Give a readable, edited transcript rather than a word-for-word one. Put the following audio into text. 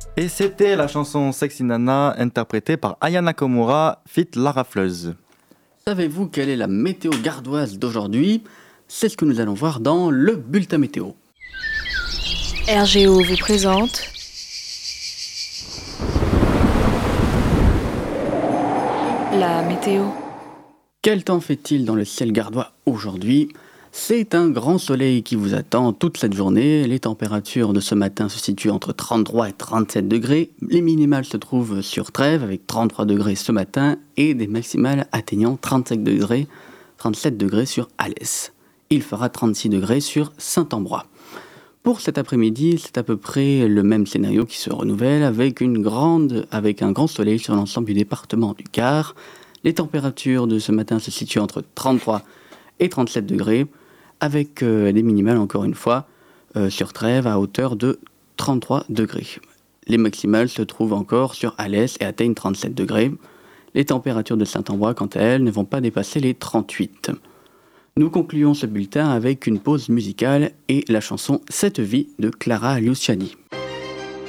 Et c'était la chanson Sexy Nana interprétée par Aya Nakamura, fit La Rafleuse. Savez-vous quelle est la météo gardoise d'aujourd'hui ? C'est ce que nous allons voir dans le bulletin météo. RGO vous présente la météo. Quel temps fait-il dans le ciel gardois aujourd'hui ? C'est un grand soleil qui vous attend toute cette journée. Les températures de ce matin se situent entre 33 et 37 degrés. Les minimales se trouvent sur Trèves avec 33 degrés ce matin et des maximales atteignant 37 degrés sur Alès. Il fera 36 degrés sur Saint-Ambrois. Pour cet après-midi, c'est à peu près le même scénario qui se renouvelle avec un grand soleil sur l'ensemble du département du Gard. Les températures de ce matin se situent entre 33 et 37 degrés, avec des minimales encore une fois sur Trèves à hauteur de 33 degrés. Les maximales se trouvent encore sur Alès et atteignent 37 degrés. Les températures de Saint-Ambrois, quant à elles, ne vont pas dépasser les 38. Nous concluons ce bulletin avec une pause musicale et la chanson Cette vie de Clara Luciani.